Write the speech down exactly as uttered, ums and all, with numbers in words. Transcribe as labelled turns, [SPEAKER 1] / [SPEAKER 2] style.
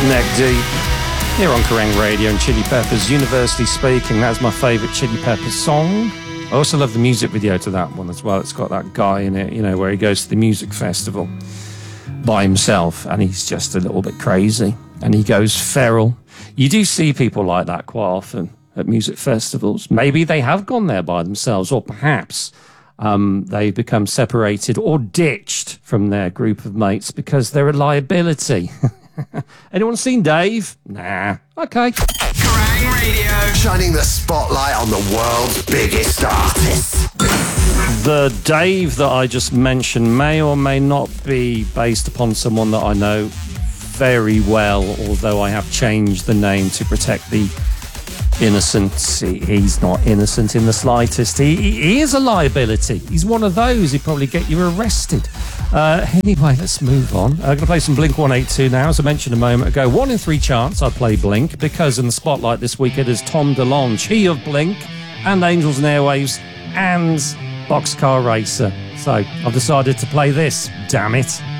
[SPEAKER 1] Neck Deep here on Kerrang Radio and Chili Peppers. University Speaking, that's my favourite Chili Peppers song. I also love the music video to that one as well. It's got that guy in it, you know, where he goes to the music festival by himself and he's just a little bit crazy and he goes feral. You do see people like that quite often at music festivals. Maybe they have gone there by themselves, or perhaps um, they've become separated or ditched from their group of mates because they're a liability. Anyone seen Dave? Nah. Okay.
[SPEAKER 2] Kerrang Radio, shining the spotlight on the world's biggest artists.
[SPEAKER 1] The Dave that I just mentioned may or may not be based upon someone that I know very well, although I have changed the name to protect the innocent. He's not innocent in the slightest. He, he is a liability. He's one of those who'd probably get you arrested. Uh, anyway, let's move on. I'm going to play some Blink one eighty-two now. As I mentioned a moment ago, one in three chance I play Blink because in the spotlight this week it is Tom DeLonge, he of Blink and Angels and Airwaves and Boxcar Racer. So I've decided to play this, damn it.